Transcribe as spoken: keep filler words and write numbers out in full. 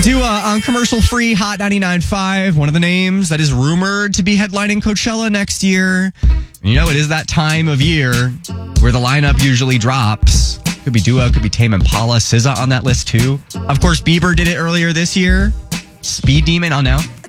Dua on commercial-free Hot ninety-nine point five, one of the names that is rumored to be headlining Coachella next year. You know, it is that time of year where the lineup usually drops. Could be Dua, could be Tame Impala, S Z A on that list too. Of course, Bieber did it earlier this year. Speed Demon on now.